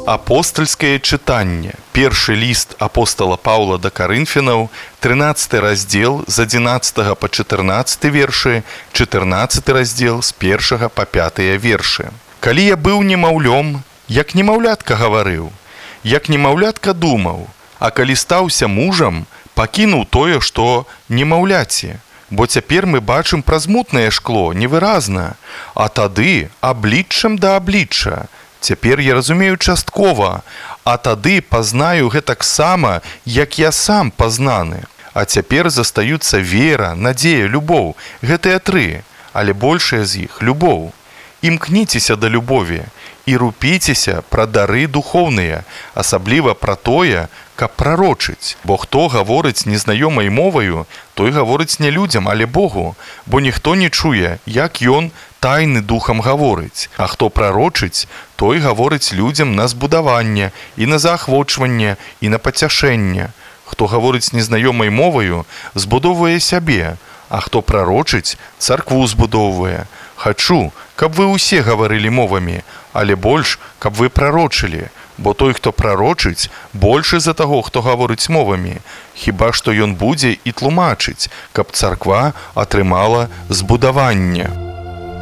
Апостольскае чытанне. Першы ліст апостала Паўла да Карынфянаў, 13 раздзел з 11 па 14 вершы, 14 раздзел з 1 па 5 вершы. Калі я быў немаўлём, як немаўлятка гаварыў, як немаўлятка думаў, а калі стаўся мужам, пакінуў тое, што немаўляці. Бо цяпер мы бачым праз мутнае шкло, невыразна, а тады абліччам да аблічча. Цяпер я разумею часткова, а тады пазнаю гэтаксама, як я сам пазнаны. А цяпер застаюцца вера, надзея, любоў. Гэтыя тры, але большая з іх – любоў. Імкніцеся да любові і рупіцеся пра дары духоўныя, асабліва пра тое, каб прарочыць. Бо хто гаворыць незнаёмай моваю, той гаворыць не людзям, але Богу, бо ніхто не чуе, як ён тайны духам гаворыць. А хто прарочыць, той гаворыць людзям на збудаванне і на заахвочванне і на пацяшэнне. Хто гаворыць незнаёмай моваю, збудоўвае сябе, а хто прарочыць, царкву збудоўвае. Хачу, каб вы ўсе гаварылі мовамі, але больш, каб вы прарочылі, бо той, хто прарочыць, большы за таго, хто гаворыць мовамі. Хіба што ён будзе і тлумачыць, каб царква атрымала збудаванне.